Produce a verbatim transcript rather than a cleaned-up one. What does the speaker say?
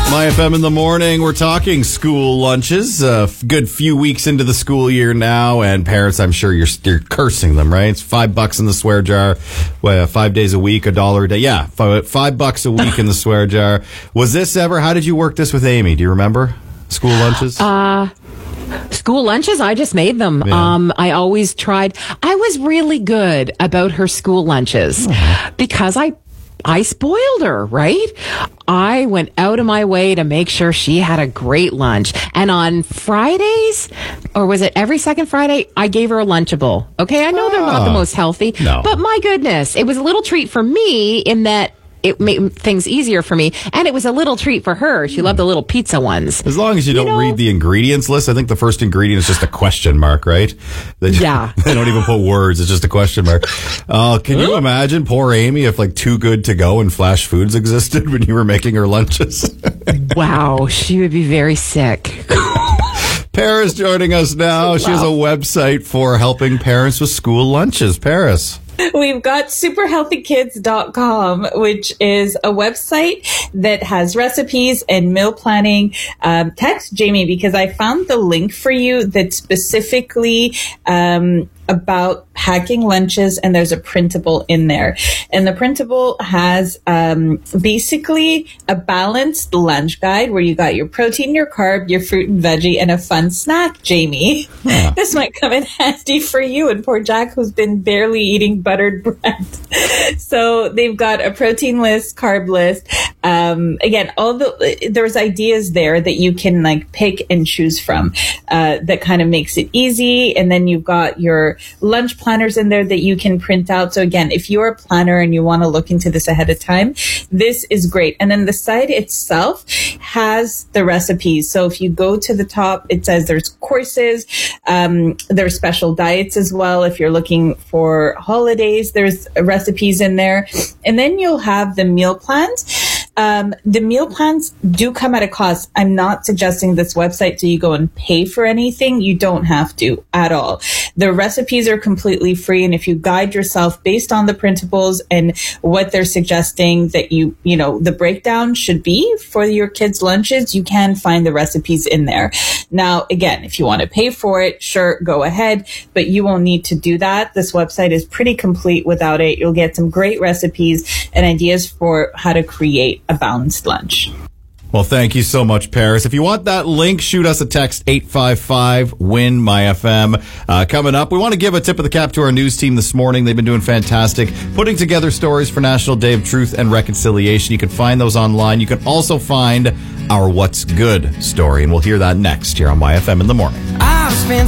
My F M in the morning, we're talking school lunches. A uh, good few weeks into the school year now, and parents, I'm sure you're you're cursing them, right? It's five bucks in the swear jar, well, five days a week, a dollar a day. Yeah, five, five bucks a week in the swear jar. Was this ever? How did you work this with Amy? Do you remember school lunches? Uh School lunches, I just made them. Yeah. Um, I always tried. I was really good about her school lunches oh. because I I spoiled her, right? I went out of my way to make sure she had a great lunch. And on Fridays, or was it every second Friday, I gave her a Lunchable. Okay, I know oh. they're not the most healthy, no. but my goodness, it was a little treat for me in that it made things easier for me, and it was a little treat for her. She loved the little pizza ones. As long as you, you don't know, read the ingredients list. I think the first ingredient is just a question mark, right? They just, yeah. They don't even put words. It's just a question mark. Uh, can you imagine poor Amy if like Too Good To Go and Flash Foods existed when you were making her lunches? Wow, she would be very sick. Paris joining us now. She has a website for helping parents with school lunches. Paris. We've got super healthy kids dot com, which is a website that has recipes and meal planning. Um, text Jamie because I found the link for you that's specifically um, about packing lunches, and there's a printable in there. And the printable has um, basically a balanced lunch guide where you got your protein, your carb, your fruit and veggie, and a fun snack, Jamie. Yeah. This might come in handy for you and poor Jack, who's been barely eating buttered bread. So they've got a protein list, carb list. Um, again, all the there's ideas there that you can like pick and choose from uh, that kind of makes it easy. And then you've got your lunch planners in there that you can print out. So again, if you're a planner and you want to look into this ahead of time, this is great. And then the site itself has the recipes. So if you go to the top, it says there's courses, um, there's special diets as well. If you're looking for holidays, there's recipes in there. And then you'll have the meal plans. Um, the meal plans do come at a cost. I'm not suggesting this website so you go and pay for anything. You don't have to at all. The recipes are completely free. And if you guide yourself based on the printables and what they're suggesting that you, you know, the breakdown should be for your kids' lunches, you can find the recipes in there. Now, again, if you want to pay for it, sure, go ahead, but you won't need to do that. This website is pretty complete without it. You'll get some great recipes and ideas for how to create a balanced lunch. Well, thank you so much, Paris. If you want that link, shoot us a text, eight five five, win my F M. Uh, coming up, we want to give a tip of the cap to our news team this morning. They've been doing fantastic, putting together stories for National Day of Truth and Reconciliation. You can find those online. You can also find our What's Good story, and we'll hear that next here on my F M in the morning. I've spent